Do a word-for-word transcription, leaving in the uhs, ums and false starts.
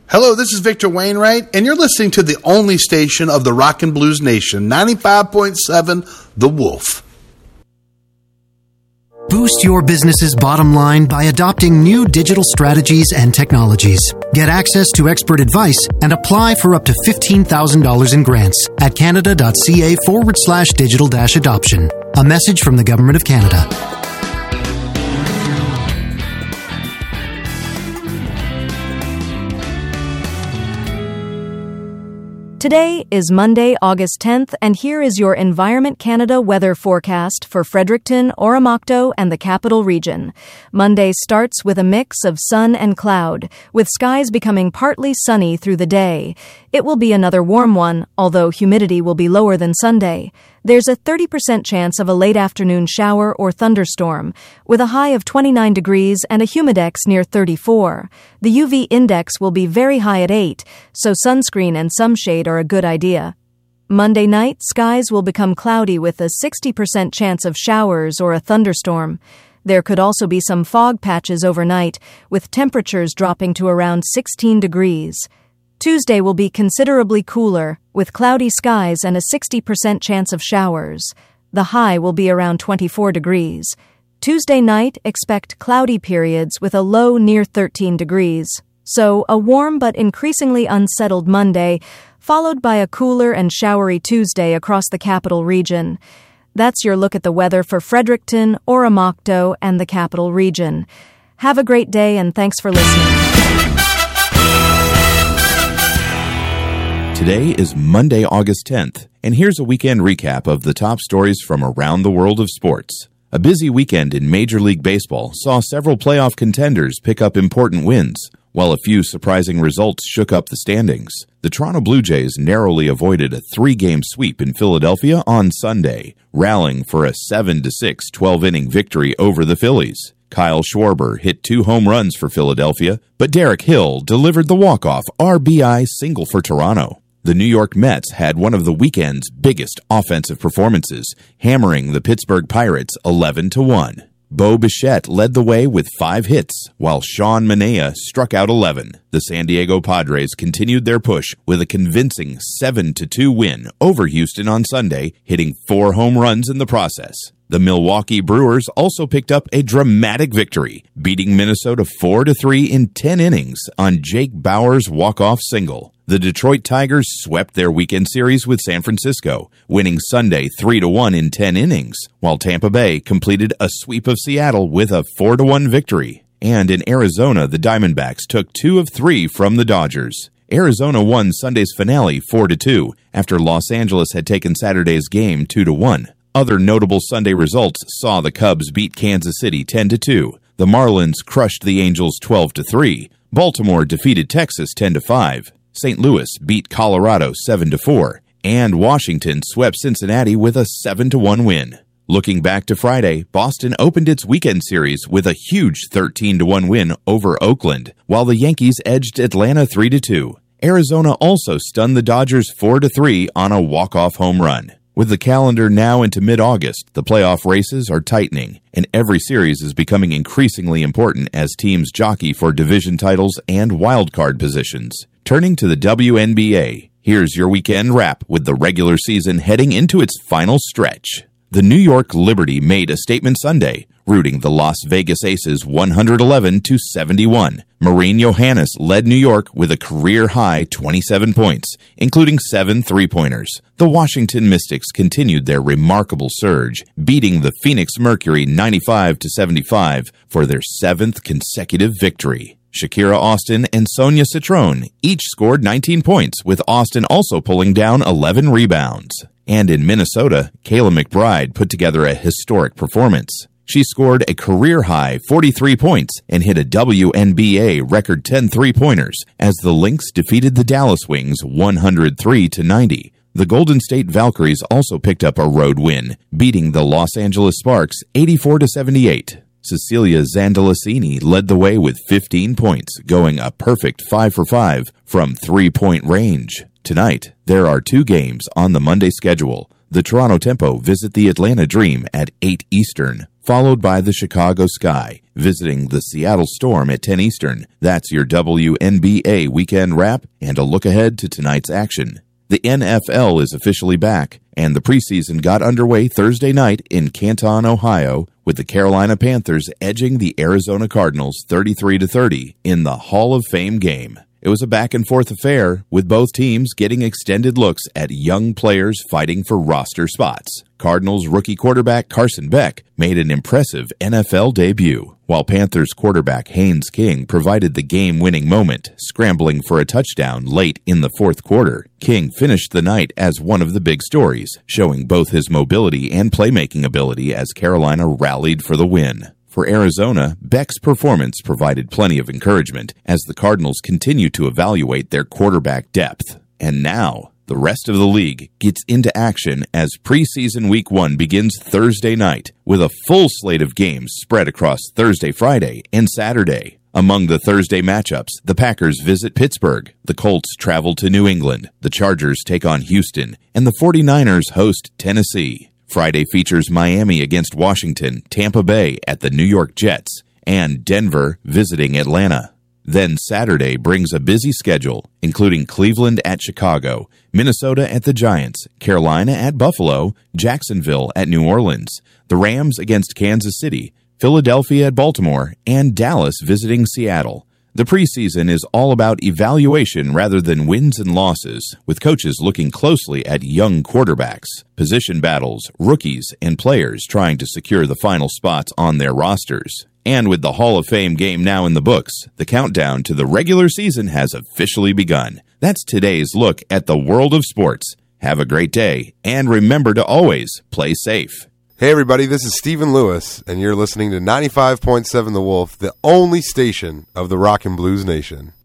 Hello, this is Victor Wainwright, and you're listening to the only station of the Rock and Blues Nation, ninety-five point seven The Wolf. Boost your business's bottom line by adopting new digital strategies and technologies. Get access to expert advice and apply for up to fifteen thousand dollars in grants at canada.ca forward slash digital dash adoption. A message from the Government of Canada. Today is Monday, August tenth, and here is your Environment Canada weather forecast for Fredericton, Oromocto, and the Capital Region. Monday starts with a mix of sun and cloud, with skies becoming partly sunny through the day. It will be another warm one, although humidity will be lower than Sunday. There's a thirty percent chance of a late afternoon shower or thunderstorm, with a high of twenty-nine degrees and a humidex near thirty-four. The U V index will be very high at eight, so sunscreen and some shade are a good idea. Monday night, skies will become cloudy with a sixty percent chance of showers or a thunderstorm. There could also be some fog patches overnight, with temperatures dropping to around sixteen degrees. Tuesday will be considerably cooler, with cloudy skies and a sixty percent chance of showers. The high will be around twenty-four degrees. Tuesday night, expect cloudy periods with a low near thirteen degrees. So, a warm but increasingly unsettled Monday, followed by a cooler and showery Tuesday across the Capital Region. That's your look at the weather for Fredericton, Oromocto, and the Capital Region. Have a great day, and thanks for listening. Today is Monday, August tenth, and here's a weekend recap of the top stories from around the world of sports. A busy weekend in Major League Baseball saw several playoff contenders pick up important wins, while a few surprising results shook up the standings. The Toronto Blue Jays narrowly avoided a three-game sweep in Philadelphia on Sunday, rallying for a seven to six twelve-inning victory over the Phillies. Kyle Schwarber hit two home runs for Philadelphia, but Derek Hill delivered the walk-off R B I single for Toronto. The New York Mets had one of the weekend's biggest offensive performances, hammering the Pittsburgh Pirates eleven to one. Bo Bichette led the way with five hits, while Sean Manaea struck out eleven. The San Diego Padres continued their push with a convincing seven to two win over Houston on Sunday, hitting four home runs in the process. The Milwaukee Brewers also picked up a dramatic victory, beating Minnesota four to three in ten innings on Jake Bauer's walk-off single. The Detroit Tigers swept their weekend series with San Francisco, winning Sunday three to one in ten innings, while Tampa Bay completed a sweep of Seattle with a four to one victory. And in Arizona, the Diamondbacks took two of three from the Dodgers. Arizona won Sunday's finale four to two after Los Angeles had taken Saturday's game two to one. Other notable Sunday results saw the Cubs beat Kansas City ten to two. The Marlins crushed the Angels twelve to three. Baltimore defeated Texas ten to five. Saint Louis beat Colorado seven to four, and Washington swept Cincinnati with a seven to one win. Looking back to Friday, Boston opened its weekend series with a huge thirteen to one win over Oakland, while the Yankees edged Atlanta three to two. Arizona also stunned the Dodgers four to three on a walk-off home run. With the calendar now into mid-August, the playoff races are tightening, and every series is becoming increasingly important as teams jockey for division titles and wildcard positions. Turning to the W N B A, here's your weekend wrap with the regular season heading into its final stretch. The New York Liberty made a statement Sunday, routing the Las Vegas Aces one eleven to seventy-one. Maureen Johannes led New York with a career-high twenty-seven points, including seven three-pointers. The Washington Mystics continued their remarkable surge, beating the Phoenix Mercury ninety-five to seventy-five for their seventh consecutive victory. Shakira Austin and Sonia Citrone each scored nineteen points, with Austin also pulling down eleven rebounds. And in Minnesota, Kayla McBride put together a historic performance. She scored a career-high forty-three points and hit a W N B A record ten three-pointers as the Lynx defeated the Dallas Wings one oh three to ninety. The Golden State Valkyries also picked up a road win, beating the Los Angeles Sparks eighty-four to seventy-eight. Cecilia Zandalicini led the way with fifteen points, going a perfect five for five from three-point range. Tonight, there are two games on the Monday schedule. The Toronto Tempo visit the Atlanta Dream at eight Eastern, followed by the Chicago Sky, visiting the Seattle Storm at ten Eastern. That's your W N B A weekend wrap and a look ahead to tonight's action. The N F L is officially back, and the preseason got underway Thursday night in Canton, Ohio, with the Carolina Panthers edging the Arizona Cardinals thirty-three to thirty in the Hall of Fame game. It was a back-and-forth affair, with both teams getting extended looks at young players fighting for roster spots. Cardinals rookie quarterback Carson Beck made an impressive N F L debut, while Panthers quarterback Haynes King provided the game-winning moment, scrambling for a touchdown late in the fourth quarter. King finished the night as one of the big stories, showing both his mobility and playmaking ability as Carolina rallied for the win. For Arizona, Beck's performance provided plenty of encouragement as the Cardinals continue to evaluate their quarterback depth. And now, the rest of the league gets into action as preseason week one begins Thursday night with a full slate of games spread across Thursday, Friday, and Saturday. Among the Thursday matchups, the Packers visit Pittsburgh, the Colts travel to New England, the Chargers take on Houston, and the forty-niners host Tennessee. Friday features Miami against Washington, Tampa Bay at the New York Jets, and Denver visiting Atlanta. Then Saturday brings a busy schedule, including Cleveland at Chicago, Minnesota at the Giants, Carolina at Buffalo, Jacksonville at New Orleans, the Rams against Kansas City, Philadelphia at Baltimore, and Dallas visiting Seattle. The preseason is all about evaluation rather than wins and losses, with coaches looking closely at young quarterbacks, position battles, rookies, and players trying to secure the final spots on their rosters. And with the Hall of Fame game now in the books, the countdown to the regular season has officially begun. That's today's look at the world of sports. Have a great day, and remember to always play safe. Hey everybody, this is Stephen Lewis, and you're listening to ninety-five point seven The Wolf, the only station of the Rock and Blues Nation.